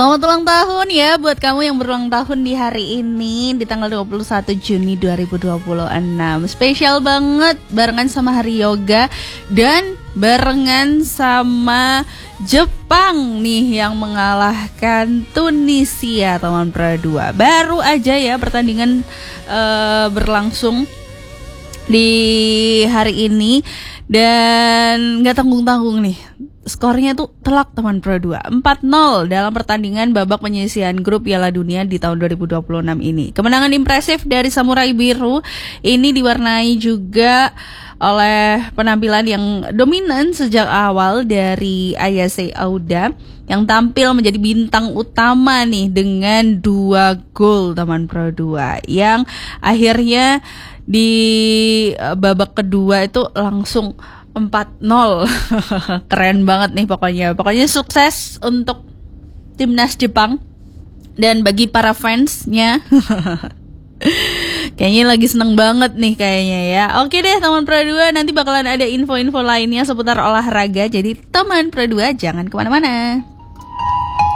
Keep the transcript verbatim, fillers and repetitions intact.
Selamat ulang tahun ya buat kamu yang berulang tahun di hari ini di tanggal dua puluh satu Juni dua ribu dua puluh enam. Spesial banget barengan sama Hari Yoga dan barengan sama Jepang nih yang mengalahkan Tunisia teman Pro dua. Baru aja ya pertandingan uh, berlangsung di hari ini dan gak tanggung-tanggung nih. Skornya tuh telak teman Pro dua, empat nol dalam pertandingan babak penyisihan grup Piala Dunia di tahun dua ribu dua puluh enam ini. Kemenangan impresif dari Samurai Biru ini diwarnai juga oleh penampilan yang dominan sejak awal dari Ayase Auda yang tampil menjadi bintang utama nih dengan dua gol teman Pro dua yang akhirnya di babak kedua itu langsung empat nol. Keren banget nih pokoknya. Pokoknya sukses untuk timnas Jepang dan bagi para fansnya. Kayaknya lagi seneng banget nih kayaknya ya. Oke deh teman Pro dua, nanti bakalan ada info-info lainnya seputar olahraga. Jadi teman Pro dua jangan kemana-mana.